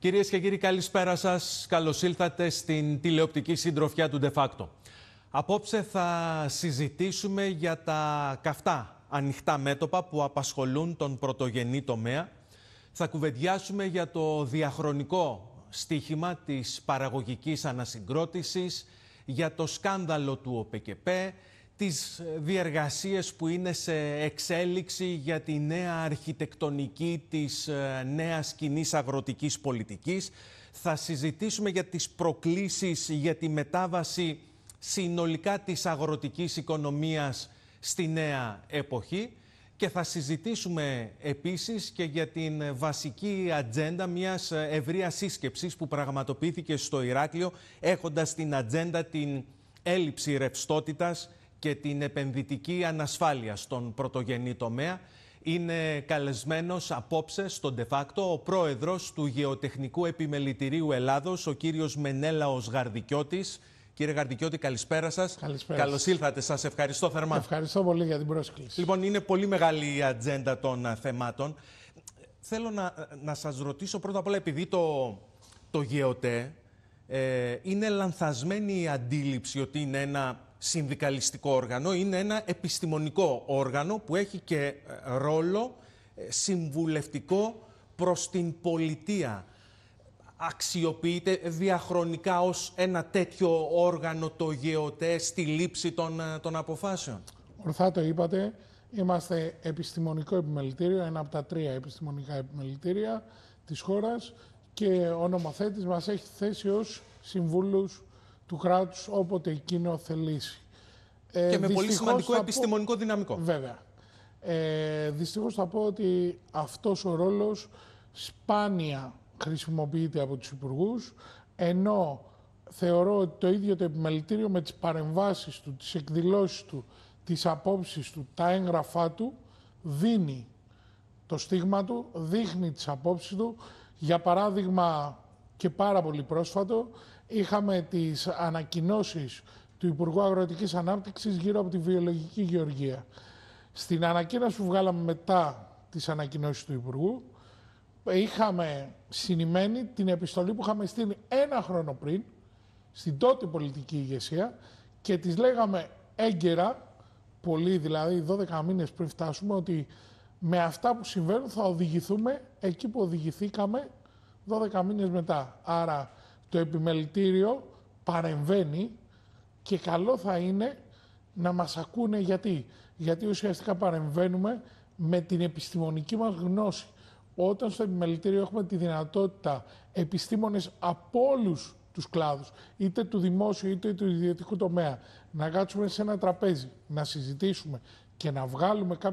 Κυρίες και κύριοι, καλησπέρα σας. Καλώς ήλθατε στην τηλεοπτική συντροφιά του De Facto. Απόψε θα συζητήσουμε για τα καυτά ανοιχτά μέτωπα που απασχολούν τον πρωτογενή τομέα. Θα κουβεντιάσουμε για το διαχρονικό στίχημα της παραγωγικής ανασυγκρότησης, για το σκάνδαλο του ΟΠΕΚΕΠ, τις διεργασίες που είναι σε εξέλιξη για τη νέα αρχιτεκτονική της νέας κοινής αγροτικής πολιτικής. Θα συζητήσουμε για τις προκλήσεις για τη μετάβαση συνολικά της αγροτικής οικονομίας στη νέα εποχή και θα συζητήσουμε επίσης και για την βασική ατζέντα μιας ευρείας σύσκεψης που πραγματοποιήθηκε στο Ηράκλειο, έχοντας στην ατζέντα την έλλειψη ρευστότητας και την επενδυτική ανασφάλεια στον πρωτογενή τομέα. Είναι καλεσμένος απόψε στο De Facto ο πρόεδρος του Γεωτεχνικού Επιμελητηρίου Ελλάδος, ο κύριος Μενέλαος Γαρδικιώτης. Κύριε Γαρδικιώτη, καλησπέρα σας. Καλησπέρα. Καλώς ήλθατε. Σας ευχαριστώ θερμά. Ευχαριστώ πολύ για την πρόσκληση. Λοιπόν, είναι πολύ μεγάλη η ατζέντα των θεμάτων. Θέλω να σας ρωτήσω πρώτα απ' όλα, επειδή το ΓΕΟΤΕ είναι λανθασμένη η αντίληψη ότι είναι ένα συνδικαλιστικό όργανο, είναι ένα επιστημονικό όργανο που έχει και ρόλο συμβουλευτικό προς την πολιτεία. Αξιοποιείται διαχρονικά ως ένα τέτοιο όργανο το ΓΕΟΤΕ στη λήψη των αποφάσεων? Ορθά το είπατε. Είμαστε επιστημονικό επιμελητήριο, ένα από τα 3 επιστημονικά επιμελητήρια της χώρας και ο νομοθέτης μας έχει θέσει ως συμβούλους του κράτους όποτε εκείνο θελήσει. Και με πολύ σημαντικό επιστημονικό δυναμικό. Βέβαια. Δυστυχώς θα πω ότι αυτός ο ρόλος σπάνια χρησιμοποιείται από τους υπουργούς, ενώ θεωρώ ότι το ίδιο το επιμελητήριο με τις παρεμβάσεις του, τις εκδηλώσεις του, τις απόψεις του, τα έγγραφά του, δίνει το στίγμα του, δείχνει τις απόψεις του. Για παράδειγμα, και πάρα πολύ πρόσφατο, είχαμε τις ανακοινώσεις του Υπουργού Αγροτικής Ανάπτυξης γύρω από τη βιολογική γεωργία. Στην ανακοίνωση που βγάλαμε μετά τις ανακοινώσεις του Υπουργού, είχαμε συνημμένη την επιστολή που είχαμε στείλει 1 χρόνο πριν στην τότε πολιτική ηγεσία και τις λέγαμε έγκαιρα, πολύ δηλαδή 12 μήνες πριν φτάσουμε, ότι με αυτά που συμβαίνουν θα οδηγηθούμε εκεί που οδηγηθήκαμε 12 μήνες μετά. Άρα το επιμελητήριο παρεμβαίνει και καλό θα είναι να μας ακούνε γιατί ουσιαστικά παρεμβαίνουμε με την επιστημονική μας γνώση. Όταν στο επιμελητήριο έχουμε τη δυνατότητα επιστήμονες από όλους τους κλάδους, είτε του δημόσιου είτε του ιδιωτικού τομέα, να κάτσουμε σε ένα τραπέζι, να συζητήσουμε και να βγάλουμε